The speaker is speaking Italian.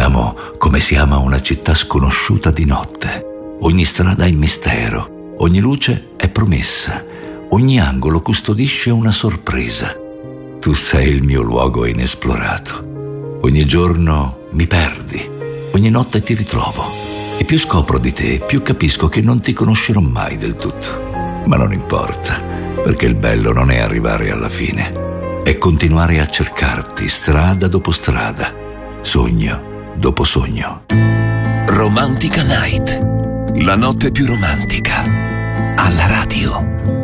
Amo come si ama una città sconosciuta di notte. Ogni strada è mistero, ogni luce è promessa, ogni angolo custodisce una sorpresa. Tu sei il mio luogo inesplorato. Ogni giorno mi perdi, ogni notte ti ritrovo. E più scopro di te, più capisco che non ti conoscerò mai del tutto. Ma non importa, perché il bello non è arrivare alla fine, è continuare a cercarti strada dopo strada, sogno dopo sogno. Romantica Night, la notte più romantica, alla radio.